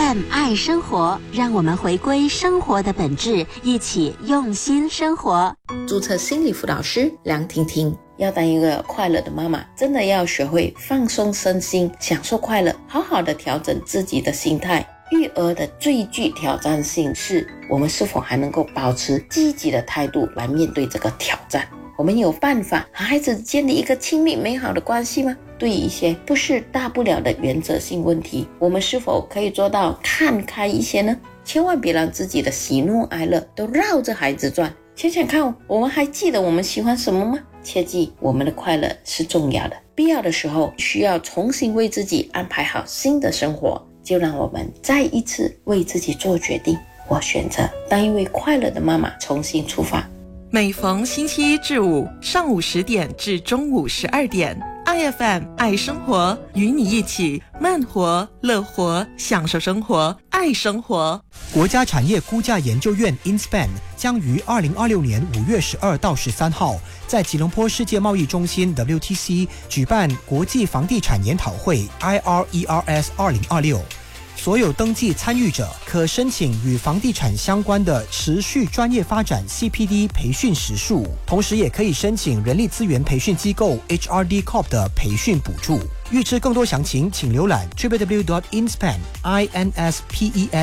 IFM 爱生活，让我们回归生活的本质，一起用心生活。 注册心理辅导师梁婷婷。要当一个快乐的妈妈，真的要学会放松身心，享受快乐，好好的调整自己的心态。育儿的最具挑战性是，我们是否还能够保持积极的态度来面对这个挑战。我们有办法和孩子建立一个亲密美好的关系吗？对于一些不是大不了的原则性问题，我们是否可以做到看开一些呢？千万别让自己的喜怒哀乐都绕着孩子转。想想看，我们还记得我们喜欢什么吗？切记，我们的快乐是重要的，必要的时候需要重新为自己安排好新的生活。就让我们再一次为自己做决定，我选择当一位快乐的妈妈，重新出发。 每逢星期一至五上午10点至中午12点 IFM 爱生活，与你一起慢活乐活，享受生活，爱生活。 国家产业估价研究院 InSpan 将于2026年5月12到13号在吉隆坡世界贸易中心 WTC 举办国际房地产研讨会 IRERS 2026。所有登记参与者可申请与房地产相关的持续专业发展 CPD 培训时数，同时也可以申请人力资源培训机构 HRD Corp 的培训补助。预知更多详情，请浏览 www.inspan.inspen